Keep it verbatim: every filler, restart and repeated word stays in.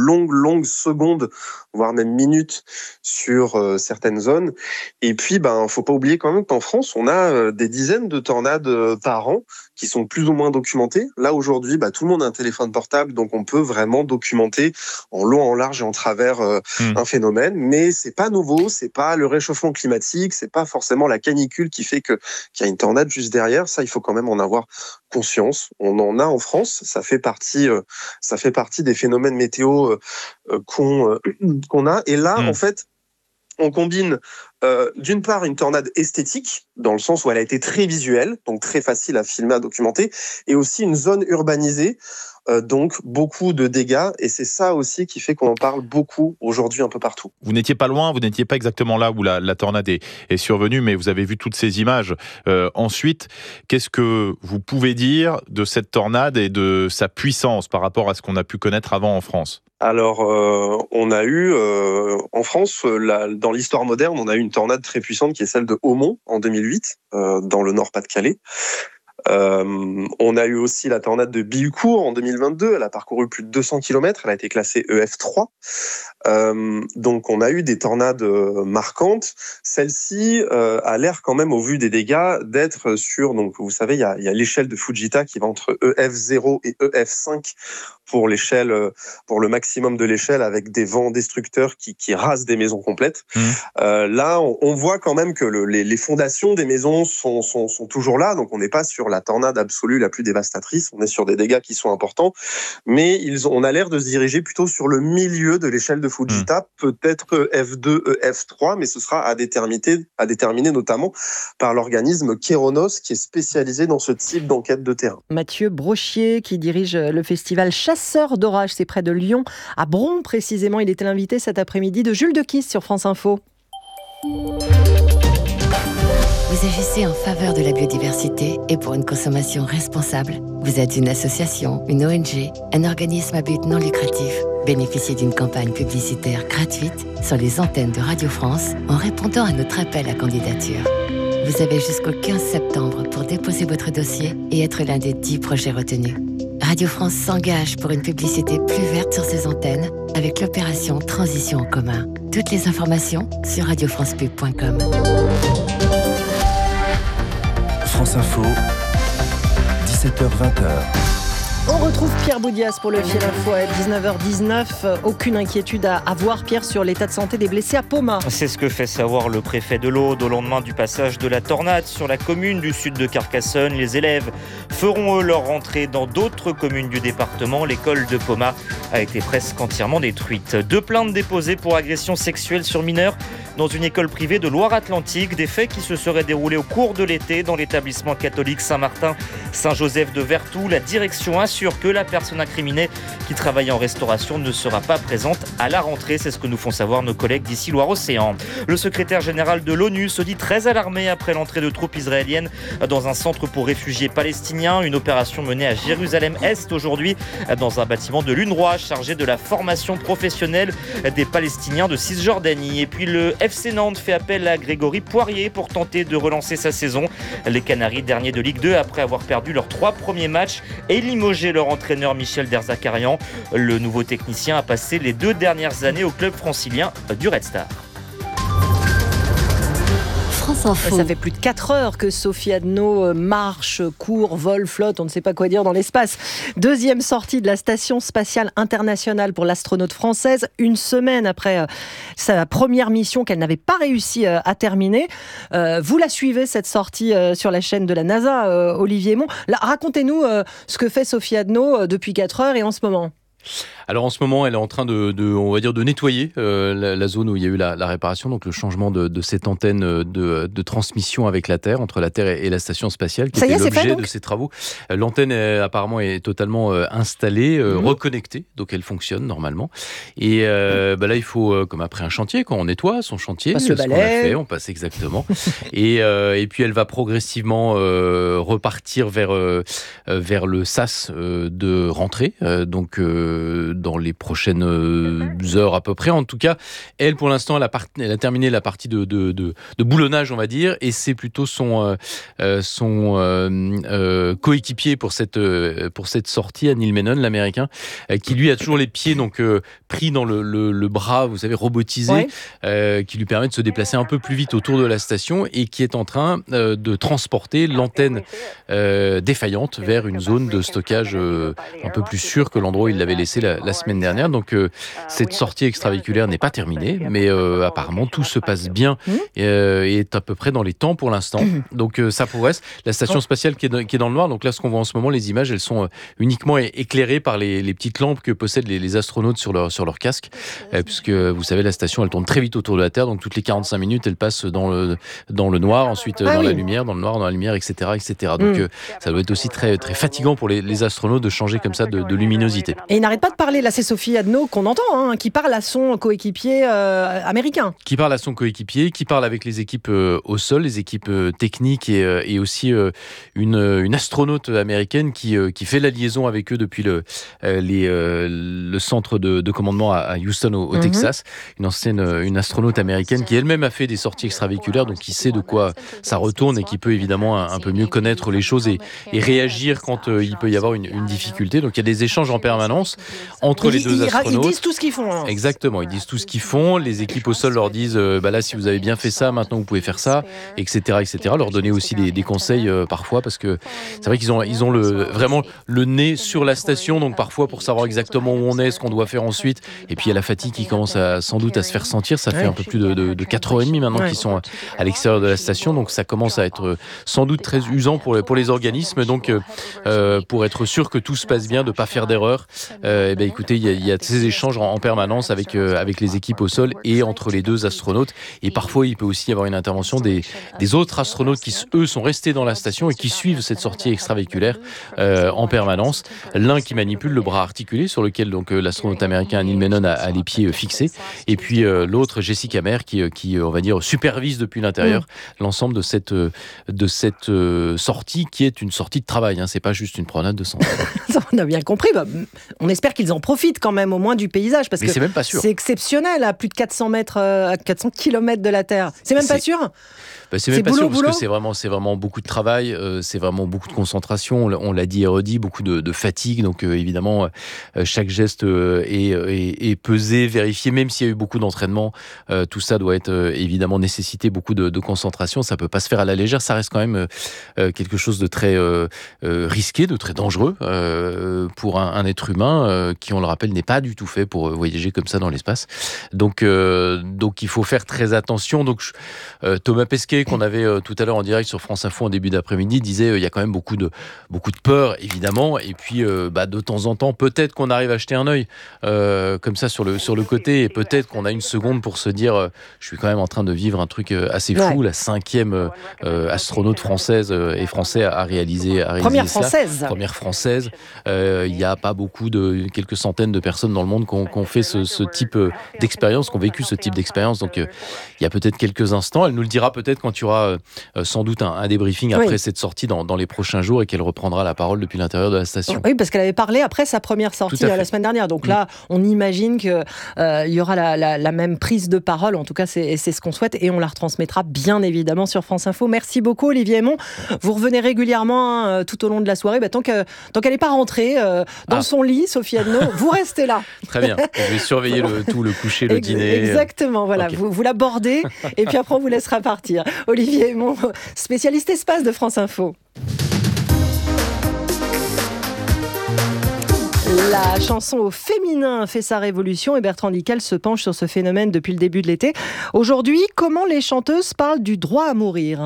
longues, longues secondes, voire même minutes sur euh, certaines zones. Et puis, ben, faut pas oublier quand même qu'en France, on a euh, des dizaines de tornades euh, par an qui sont plus ou moins documentées. Là, aujourd'hui, bah, tout le monde a un téléphone portable, donc on peut vraiment documenter en long, en large et en travers euh, mmh. un phénomène. Mais c'est pas nouveau, c'est pas le réchauffement climatique, c'est pas forcément la canicule qui fait que, qu'il y a une tornade juste derrière. Ça, il faut quand même en avoir conscience. On en a en France, ça fait partie, euh, ça fait partie des phénomènes météo euh, qu'on, euh, qu'on a. Et là, mmh. en fait, on combine euh, d'une part une tornade esthétique, dans le sens où elle a été très visuelle, donc très facile à filmer, à documenter, et aussi une zone urbanisée, euh, donc beaucoup de dégâts, et c'est ça aussi qui fait qu'on en parle beaucoup aujourd'hui un peu partout. Vous n'étiez pas loin, vous n'étiez pas exactement là où la, la tornade est, est survenue, mais vous avez vu toutes ces images. Euh, ensuite, qu'est-ce que vous pouvez dire de cette tornade et de sa puissance par rapport à ce qu'on a pu connaître avant en France ? Alors, euh, on a eu, euh, en France, la, dans l'histoire moderne, on a eu une tornade très puissante qui est celle de Haumont en deux mille huit, euh, dans le Nord-Pas-de-Calais. Euh, on a eu aussi la tornade de Bihucourt en deux mille vingt-deux. Elle a parcouru plus de deux cents kilomètres. Elle a été classée E F trois. Euh, donc, on a eu des tornades marquantes. Celle-ci euh, a l'air quand même, au vu des dégâts, d'être sur... Donc, vous savez, il y a, il y a l'échelle de Fujita qui va entre E F zéro et E F cinq pour l'échelle, pour le maximum de l'échelle, avec des vents destructeurs qui, qui rasent des maisons complètes. Mmh. Euh, là, on, on voit quand même que le, les, les fondations des maisons sont, sont, sont toujours là. Donc, on n'est pas sur la tornade absolue la plus dévastatrice. On est sur des dégâts qui sont importants. Mais ils ont, on a l'air de se diriger plutôt sur le milieu de l'échelle de Fujita, mmh. peut-être E F deux, E F trois, mais ce sera à déterminer, à déterminer notamment par l'organisme Kéronos, qui est spécialisé dans ce type d'enquête de terrain. Mathieu Brochier, qui dirige le festival Chasseurs d'orage, c'est près de Lyon, à Bron précisément. Il était l'invité cet après-midi de Jules Dequisse sur France Info. Vous agissez en faveur de la biodiversité et pour une consommation responsable. Vous êtes une association, une O N G, un organisme à but non lucratif. Bénéficiez d'une campagne publicitaire gratuite sur les antennes de Radio France en répondant à notre appel à candidature. Vous avez jusqu'au quinze septembre pour déposer votre dossier et être l'un des dix projets retenus. Radio France s'engage pour une publicité plus verte sur ses antennes avec l'opération Transition en commun. Toutes les informations sur radio france pub point com. France Info, dix-sept heures vingt. On retrouve Pierre Boudias pour le Fil Info à dix-neuf heures dix-neuf. Aucune inquiétude à avoir, Pierre, sur l'état de santé des blessés à Poma. C'est ce que fait savoir le préfet de l'Aude au lendemain du passage de la tornade sur la commune du sud de Carcassonne. Les élèves feront eux leur rentrée dans d'autres communes du département. L'école de Poma a été presque entièrement détruite. Deux plaintes déposées pour agression sexuelle sur mineurs dans une école privée de Loire-Atlantique. Des faits qui se seraient déroulés au cours de l'été dans l'établissement catholique Saint-Martin-Saint-Joseph de Vertou. La direction assure que la personne incriminée qui travaille en restauration ne sera pas présente à la rentrée. C'est ce que nous font savoir nos collègues d'ici Loire-Océan. Le secrétaire général de l'ONU se dit très alarmé après l'entrée de troupes israéliennes dans un centre pour réfugiés palestiniens. Une opération menée à Jérusalem-Est aujourd'hui dans un bâtiment de l'UNRWA chargé de la formation professionnelle des Palestiniens de Cisjordanie. Et puis le F C Nantes fait appel à Grégory Poirier pour tenter de relancer sa saison. Les Canaries, derniers de Ligue deux, après avoir perdu leurs trois premiers matchs et limogé leur entraîneur Michel Derzakarian. Le nouveau technicien a passé les deux dernières années au club francilien du Red Star. France Info. Ça fait plus de quatre heures que Sophie Adno marche, court, vole, flotte, on ne sait pas quoi dire dans l'espace. Deuxième sortie de la Station spatiale internationale pour l'astronaute française, une semaine après sa première mission qu'elle n'avait pas réussi à terminer. Vous la suivez, cette sortie, sur la chaîne de la NASA, Olivier Mont. Là, racontez-nous ce que fait Sophie Adno depuis quatre heures et en ce moment. Alors en ce moment, elle est en train de, de on va dire, de nettoyer euh, la, la zone où il y a eu la, la réparation, donc le changement de, de cette antenne de, de transmission avec la Terre, entre la Terre et, et la station spatiale, qui Ça était y est, l'objet fait, de ces travaux. L'antenne est, apparemment est totalement euh, installée, euh, mmh. reconnectée, donc elle fonctionne normalement. Et euh, mmh. bah là, il faut, euh, comme après un chantier, quand on nettoie son chantier, passe ce le qu'on a balai. fait, on passe exactement. et, euh, et puis elle va progressivement euh, repartir vers, euh, vers le sas euh, de rentrée. Euh, donc euh, euh, dans les prochaines heures à peu près. En tout cas, elle, pour l'instant, elle a, part... elle a terminé la partie de, de, de, de boulonnage, on va dire, et c'est plutôt son, euh, son euh, euh, coéquipier pour cette, euh, pour cette sortie, Neil Menon, l'Américain, euh, qui lui a toujours les pieds donc, euh, pris dans le, le, le bras, vous savez, robotisé, ouais. euh, qui lui permet de se déplacer un peu plus vite autour de la station et qui est en train euh, de transporter l'antenne euh, défaillante vers une zone de stockage euh, un peu plus sûre que l'endroit où il l'avait laissé la, la semaine dernière. Donc euh, cette sortie extravéhiculaire n'est pas terminée, mais euh, apparemment tout se passe bien euh, et est à peu près dans les temps pour l'instant. Donc euh, ça progresse. La station spatiale qui est, dans, qui est dans le noir, donc là ce qu'on voit en ce moment, les images, elles sont euh, uniquement éclairées par les, les petites lampes que possèdent les, les astronautes sur leur, sur leur casque, euh, puisque vous savez, la station elle tourne très vite autour de la Terre, donc toutes les quarante-cinq minutes elle passe dans le, dans le noir, ensuite ah, dans oui. la lumière, dans le noir, dans la lumière, et cetera, et cetera. Donc mm. euh, ça doit être aussi très, très fatigant pour les, les astronautes de changer comme ça de, de luminosité. Et il n'arrête pas de parler, là c'est Sophie Adno qu'on entend, hein, qui parle à son coéquipier euh, américain. Qui parle à son coéquipier, qui parle avec les équipes euh, au sol, les équipes euh, techniques et, euh, et aussi euh, une, une astronaute américaine qui, euh, qui fait la liaison avec eux depuis le, euh, les, euh, le centre de, de commandement à, à Houston au, au mm-hmm. Texas. Une ancienne une astronaute américaine qui elle-même a fait des sorties extravéhiculaires, donc qui sait de quoi ça retourne et qui peut évidemment un, un peu mieux connaître les choses et, et réagir quand euh, il peut y avoir une, une difficulté. Donc il y a des échanges en permanence entre ils, les deux ils, astronautes. Ils disent tout ce qu'ils font. Hein. Exactement, ils disent tout ce qu'ils font. Les équipes au sol leur disent euh, bah là si vous avez bien fait ça, maintenant vous pouvez faire ça, et cetera, et cetera. Leur donner aussi des, des conseils euh, parfois parce que c'est vrai qu'ils ont ils ont le vraiment le nez sur la station, donc parfois pour savoir exactement où on est, ce qu'on doit faire ensuite. Et puis il y a la fatigue qui commence à, sans doute à se faire sentir. Ça fait un peu plus de, de, de quatre heures trente maintenant ouais. qu'ils sont à l'extérieur de la station, donc ça commence à être sans doute très usant pour les, pour les organismes. Donc euh, pour être sûr que tout se passe bien, de ne pas faire d'erreur, euh, et ben écoutez, il y, a, il y a ces échanges en, en permanence avec, euh, avec les équipes au sol et entre les deux astronautes. Et parfois, il peut aussi y avoir une intervention des, des autres astronautes qui, eux, sont restés dans la station et qui suivent cette sortie extravéhiculaire euh, en permanence. L'un qui manipule le bras articulé sur lequel donc, l'astronaute américain Neil Menon a, a les pieds fixés. Et puis euh, l'autre, Jessica Meir, qui, qui, on va dire, supervise depuis l'intérieur mmh. l'ensemble de cette, de cette euh, sortie qui est une sortie de travail. Hein. C'est pas juste une promenade de santé. On a bien compris. Bah, on espère qu'ils en profitent quand même au moins du paysage parce Mais que c'est même pas sûr. C'est exceptionnel à plus de quatre cents mètres, à quatre cents kilomètres de la Terre. C'est même c'est... pas sûr. Bah, c'est même c'est pas boulot, sûr boulot. Parce que c'est vraiment, c'est vraiment beaucoup de travail, euh, c'est vraiment beaucoup de concentration. On, on l'a dit et redit, beaucoup de, de fatigue. Donc euh, évidemment, euh, chaque geste euh, est, est, est pesé, vérifié. Même s'il y a eu beaucoup d'entraînement, euh, tout ça doit être euh, évidemment nécessiter beaucoup de, de concentration. Ça peut pas se faire à la légère. Ça reste quand même euh, quelque chose de très euh, euh, risqué, de très dangereux euh, pour un, un être humain euh, qui, on le rappelle, n'est pas du tout fait pour voyager comme ça dans l'espace. Donc, euh, donc il faut faire très attention. Donc euh, Thomas Pesquet, qu'on avait euh, tout à l'heure en direct sur France Info en début d'après-midi, disait il euh, y a quand même beaucoup de, beaucoup de peur, évidemment, et puis euh, bah, de temps en temps, peut-être qu'on arrive à jeter un œil euh, comme ça sur le, sur le côté, et peut-être qu'on a une seconde pour se dire euh, je suis quand même en train de vivre un truc euh, assez fou, ouais. La cinquième euh, astronaute française euh, et français à réaliser, à réaliser Première cela. française. Première française. Euh, il n'y a pas beaucoup de, quelques centaines de personnes dans le monde qui ont, qui ont fait ce, ce type d'expérience, qui ont vécu ce type d'expérience, donc euh, il y a peut-être quelques instants. Elle nous le dira peut-être quand il y aura euh, sans doute un, un débriefing après oui. cette sortie dans, dans les prochains jours et qu'elle reprendra la parole depuis l'intérieur de la station. Oui, parce qu'elle avait parlé après sa première sortie la semaine dernière. Donc mmh. là, on imagine qu'il euh, y aura la, la, la même prise de parole. En tout cas, c'est, c'est ce qu'on souhaite et on la retransmettra bien évidemment sur France Info. Merci beaucoup, Olivier Aymon. Vous revenez régulièrement hein, tout au long de la soirée. Bah, tant, que, tant qu'elle n'est pas rentrée euh, dans ah. son lit, Sophie Adno, vous restez là. Très bien. Je vais surveiller le, tout, le coucher, le Ex- dîner. Exactement. Voilà. Okay. Vous, vous l'abordez et puis après, on vous laissera partir. Olivier Aymon, spécialiste espace de France Info. La chanson au féminin fait sa révolution et Bertrand Dical se penche sur ce phénomène depuis le début de l'été. Aujourd'hui, comment les chanteuses parlent du droit à mourir ?